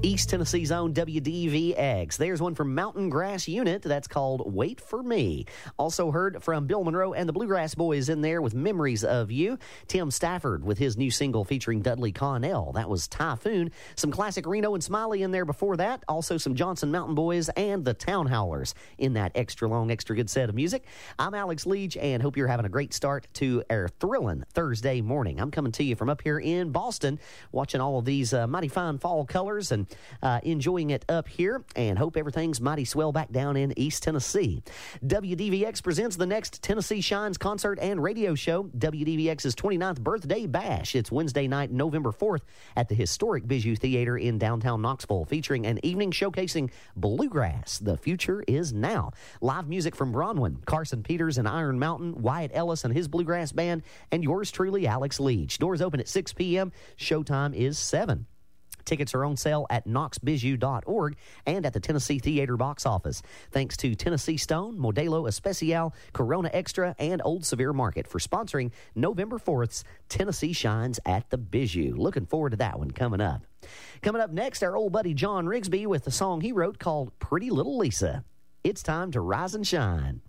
East Tennessee's own WDVX. There's one from Mountain Grass Unit that's called Wait for Me. Also heard from Bill Monroe and the Bluegrass Boys in there with Memories of You. Tim Stafford with his new single featuring Dudley Connell. That was Typhoon. Some classic Reno and Smiley in there before that. Also some Johnson Mountain Boys and the Town Howlers in that extra long, extra good set of music. I'm Alex Leach and hope you're having a great start to our thrilling Thursday morning. I'm coming to you from up here in Boston, watching all of these mighty fine fall colors and enjoying it up here, and hope everything's mighty swell back down in East Tennessee. WDVX presents the next Tennessee Shines concert and radio show, WDVX's 29th birthday bash. It's Wednesday night, November 4th at the historic Bijou Theater in downtown Knoxville, featuring an evening showcasing bluegrass. The future is now. Live music from Bronwyn, Carson Peters and Iron Mountain, Wyatt Ellis and his bluegrass band, and yours truly, Alex Leach. Doors open at 6 p.m. Showtime is 7. Tickets are on sale at knoxbijou.org and at the Tennessee Theater box office. Thanks to Tennessee Stone, Modelo Especial, Corona Extra, and Old Sevier Market for sponsoring November 4th's Tennessee Shines at the Bijou. Looking forward to that one coming up. Coming up next, our old buddy John Rigsby with the song he wrote called Pretty Little Lisa. It's time to rise and shine.